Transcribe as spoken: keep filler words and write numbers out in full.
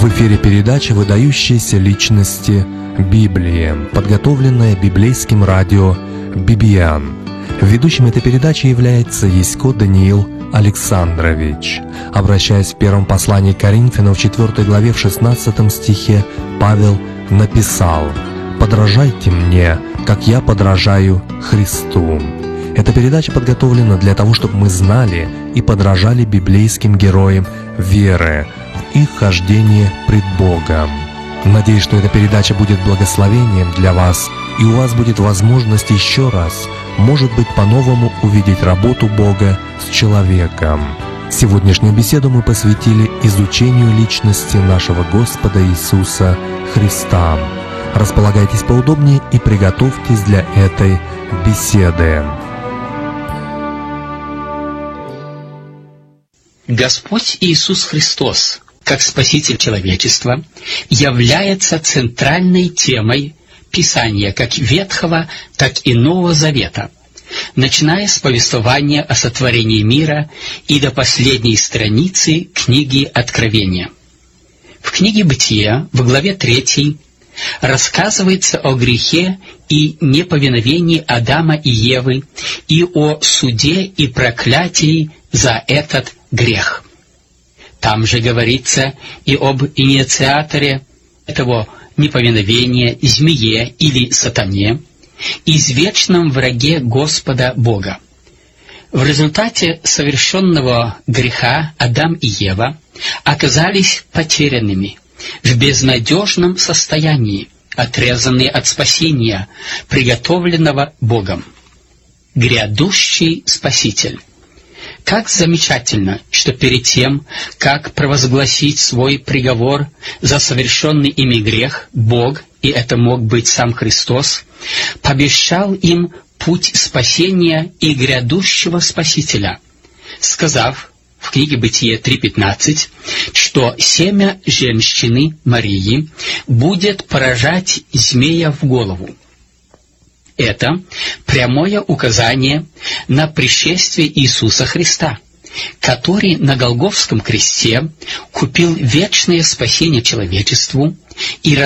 В эфире передача «Выдающиеся личности Библии», подготовленная библейским радио би би эн. Ведущим этой передачи является Ясько Даниил Александрович. Обращаясь в первом послании к Коринфянам в четвёртой главе в шестнадцатом стихе, Павел написал: «Подражайте мне, как я подражаю Христу». Эта передача подготовлена для того, чтобы мы знали и подражали библейским героям веры в их хождении пред Богом. Надеюсь, что эта передача будет благословением для вас, и у вас будет возможность еще раз, может быть, по-новому увидеть работу Бога с человеком. Сегодняшнюю беседу мы посвятили изучению личности нашего Господа Иисуса Христа. Располагайтесь поудобнее и приготовьтесь для этой беседы. Господь Иисус Христос, как Спаситель человечества, является центральной темой Писания как Ветхого, так и Нового Завета, начиная с повествования о сотворении мира и до последней страницы книги Откровения. В книге Бытия, в главе третьей, рассказывается о грехе и неповиновении Адама и Евы и о суде и проклятии за этот грех. Там же говорится и об инициаторе этого неповиновения, змее или сатане, извечном враге Господа Бога. В результате совершенного греха Адам и Ева оказались потерянными, в безнадежном состоянии, отрезанные от спасения, приготовленного Богом. Грядущий Спаситель. Как замечательно, что перед тем, как провозгласить свой приговор за совершенный ими грех, Бог, и это мог быть сам Христос, пообещал им путь спасения и грядущего Спасителя, сказав в книге Бытие три пятнадцать, что семя женщины Марии будет поражать змея в голову. Это прямое указание на пришествие Иисуса Христа, который на Голгофском кресте купил вечное спасение человечеству и